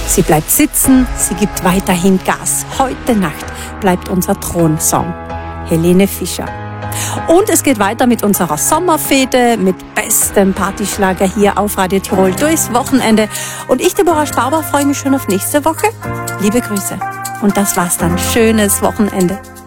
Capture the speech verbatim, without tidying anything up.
Sie bleibt sitzen, sie gibt weiterhin Gas. Heute Nacht bleibt unser Thronsong. Helene Fischer. Und es geht weiter mit unserer Sommerfete, mit bestem Partyschlager hier auf Radio Tirol durchs Wochenende. Und ich, Deborah Stauber, freue mich schon auf nächste Woche. Liebe Grüße. Und das war's dann. Schönes Wochenende.